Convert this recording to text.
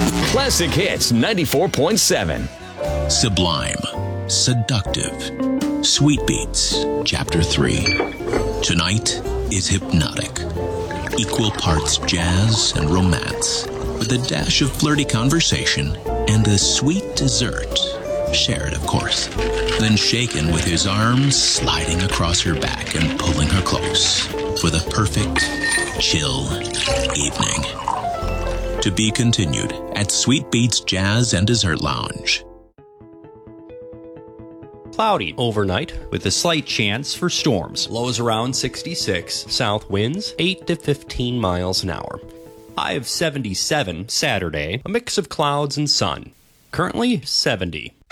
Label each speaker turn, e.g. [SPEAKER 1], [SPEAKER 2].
[SPEAKER 1] Classic Hits 94.7.
[SPEAKER 2] Sublime, Seductive, Sweet Beats, Chapter 3. Tonight is hypnotic. Equal parts jazz and romance, with a dash of flirty conversation and a sweet dessert. Shared, of course. Then shaken with his arms sliding across her back and pulling her close for the perfect, chill evening. To be continued at Sweet Beats Jazz and Dessert Lounge.
[SPEAKER 3] Cloudy overnight with a slight chance for storms. Lows around 66. South winds 8 to 15 miles an hour. High of 77 Saturday. A mix of clouds and sun. Currently 70.